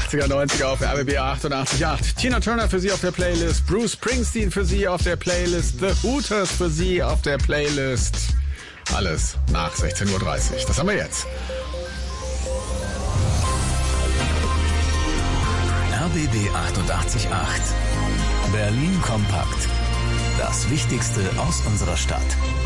80er, 90er auf RBB 88.8. Tina Turner für Sie auf der Playlist, Bruce Springsteen für Sie auf der Playlist, The Hooters für Sie auf der Playlist. Alles nach 16.30 Uhr. Das haben wir jetzt. RBB 88.8. Berlin kompakt. Das Wichtigste aus unserer Stadt.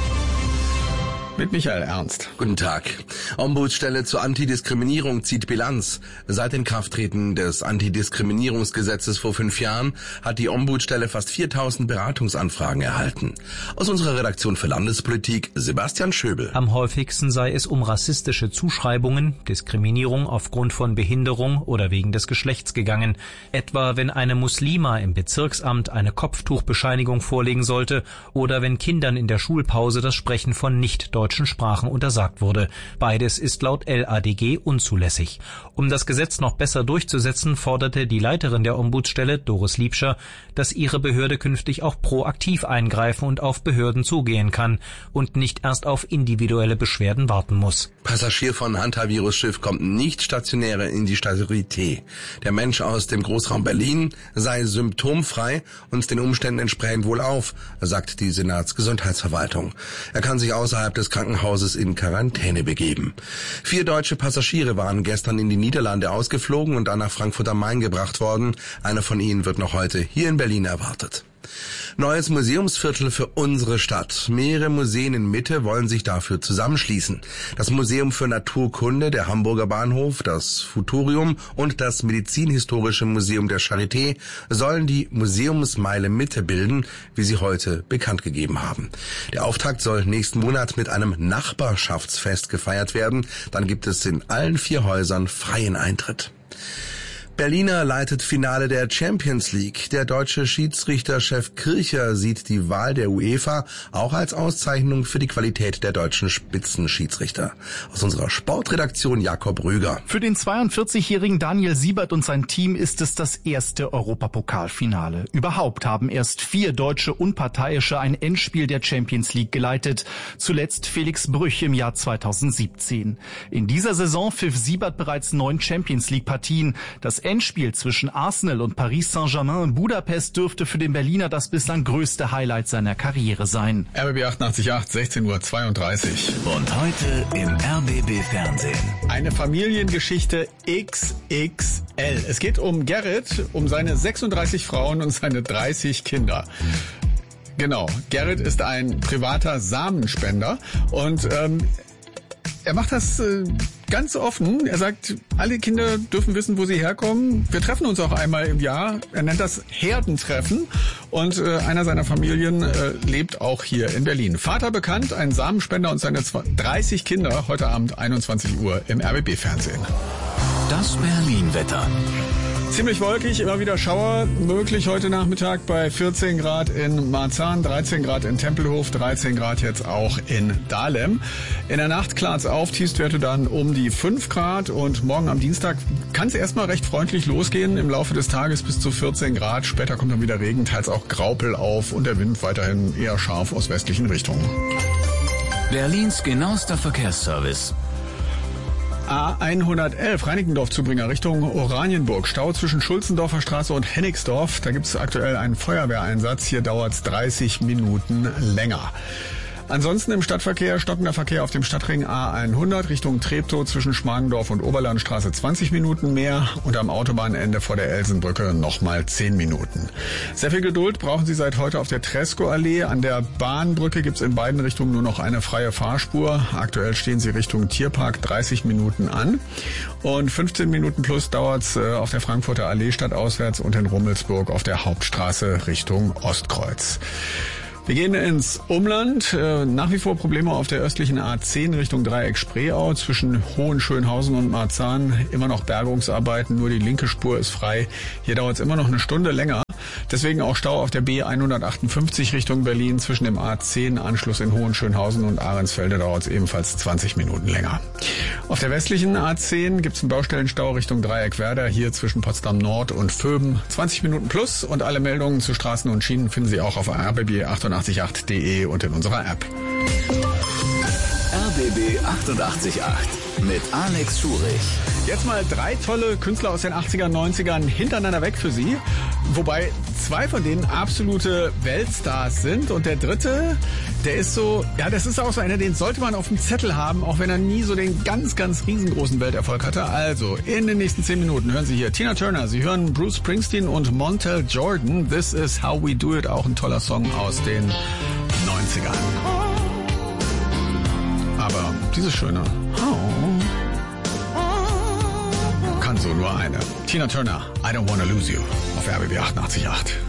Mit Michael Ernst. Guten Tag. Ombudsstelle zur Antidiskriminierung zieht Bilanz. Seit Inkrafttreten des Antidiskriminierungsgesetzes vor 5 Jahren hat die Ombudsstelle fast 4000 Beratungsanfragen erhalten. Aus unserer Redaktion für Landespolitik Sebastian Schöbel. Am häufigsten sei es um rassistische Zuschreibungen, Diskriminierung aufgrund von Behinderung oder wegen des Geschlechts gegangen. Etwa wenn eine Muslima im Bezirksamt eine Kopftuchbescheinigung vorlegen sollte oder wenn Kindern in der Schulpause das Sprechen von nicht-deutschen Sprachen untersagt wurde. Beides ist laut LADG unzulässig. Um das Gesetz noch besser durchzusetzen, forderte die Leiterin der Ombudsstelle, Doris Liebscher, dass ihre Behörde künftig auch proaktiv eingreifen und auf Behörden zugehen kann und nicht erst auf individuelle Beschwerden warten muss. Passagier von Hantavirus-Schiff kommt nicht stationär in die Charité. Der Mensch aus dem Großraum Berlin sei symptomfrei und den Umständen entsprechend wohlauf, sagt die Senatsgesundheitsverwaltung. Er kann sich außerhalb des Krankenhauses in Quarantäne begeben. 4 deutsche Passagiere waren gestern in die Niederlande ausgeflogen und dann nach Frankfurt am Main gebracht worden. Einer von ihnen wird noch heute hier in Berlin erwartet. Neues Museumsviertel für unsere Stadt. Mehrere Museen in Mitte wollen sich dafür zusammenschließen. Das Museum für Naturkunde, der Hamburger Bahnhof, das Futurium und das Medizinhistorische Museum der Charité sollen die Museumsmeile Mitte bilden, wie sie heute bekannt gegeben haben. Der Auftakt soll nächsten Monat mit einem Nachbarschaftsfest gefeiert werden. Dann gibt es in allen 4 Häusern freien Eintritt. Berliner leitet Finale der Champions League. Der deutsche Schiedsrichterchef Kircher sieht die Wahl der UEFA auch als Auszeichnung für die Qualität der deutschen Spitzenschiedsrichter. Aus unserer Sportredaktion Jakob Rüger. Für den 42-jährigen Daniel Siebert und sein Team ist es das erste Europapokalfinale. Überhaupt haben erst 4 deutsche Unparteiische ein Endspiel der Champions League geleitet. Zuletzt Felix Brüch im Jahr 2017. In dieser Saison pfiff Siebert bereits 9 Champions League-Partien. Das Endspiel zwischen Arsenal und Paris Saint-Germain in Budapest dürfte für den Berliner das bislang größte Highlight seiner Karriere sein. RBB 88.8, 16.32 Uhr. Und heute im RBB Fernsehen. Eine Familiengeschichte XXL. Es geht um Gerrit, um seine 36 Frauen und seine 30 Kinder. Genau, Gerrit ist ein privater Samenspender und er macht das ganz offen. Er sagt, alle Kinder dürfen wissen, wo sie herkommen. Wir treffen uns auch einmal im Jahr. Er nennt das Herdentreffen. Und einer seiner Familien lebt auch hier in Berlin. Vater bekannt, ein Samenspender und seine 30 Kinder. Heute Abend 21 Uhr im RBB-Fernsehen. Das Berlin-Wetter. Ziemlich wolkig, immer wieder Schauer möglich heute Nachmittag bei 14 Grad in Marzahn, 13 Grad in Tempelhof, 13 Grad jetzt auch in Dahlem. In der Nacht klart's auf, Tiefstwerte dann um die 5 Grad und morgen am Dienstag kann es erstmal recht freundlich losgehen, im Laufe des Tages bis zu 14 Grad. Später kommt dann wieder Regen, teils auch Graupel auf und der Wind weiterhin eher scharf aus westlichen Richtungen. Berlins genauester Verkehrsservice. A111 Reinickendorf-Zubringer Richtung Oranienburg. Stau zwischen Schulzendorfer Straße und Hennigsdorf. Da gibt es aktuell einen Feuerwehreinsatz. Hier dauert es 30 Minuten länger. Ansonsten im Stadtverkehr stockender Verkehr auf dem Stadtring A100 Richtung Treptow zwischen Schmargendorf und Oberlandstraße 20 Minuten mehr und am Autobahnende vor der Elsenbrücke nochmal 10 Minuten. Sehr viel Geduld brauchen Sie seit heute auf der Tresco-Allee. An der Bahnbrücke gibt's in beiden Richtungen nur noch eine freie Fahrspur. Aktuell stehen Sie Richtung Tierpark 30 Minuten an und 15 Minuten plus dauert's auf der Frankfurter Allee stadtauswärts und in Rummelsburg auf der Hauptstraße Richtung Ostkreuz. Wir gehen ins Umland. Nach wie vor Probleme auf der östlichen A10 Richtung Dreieck Spreeau zwischen Hohenschönhausen und Marzahn. Immer noch Bergungsarbeiten, nur die linke Spur ist frei. Hier dauert es immer noch eine Stunde länger. Deswegen auch Stau auf der B158 Richtung Berlin zwischen dem A10 Anschluss in Hohenschönhausen und Ahrensfelde dauert es ebenfalls 20 Minuten länger. Auf der westlichen A10 gibt es einen Baustellenstau Richtung Dreieck-Werder, hier zwischen Potsdam Nord und Vöben. 20 Minuten plus und alle Meldungen zu Straßen und Schienen finden Sie auch auf rbb888.de und in unserer App. RBB 888 mit Alex Schurich. Jetzt mal 3 tolle Künstler aus den 80ern, 90ern hintereinander weg für Sie. Wobei 2 von denen absolute Weltstars sind. Und der dritte, der ist so, ja, das ist auch so einer, den sollte man auf dem Zettel haben, auch wenn er nie so den ganz, ganz riesengroßen Welterfolg hatte. Also, in den nächsten 10 Minuten hören Sie hier Tina Turner, Sie hören Bruce Springsteen und Montel Jordan. This is How We Do It, auch ein toller Song aus den 90ern. Aber dieses schöne kann so nur eine. Tina Turner, I Don't Wanna Lose You auf RBB 888.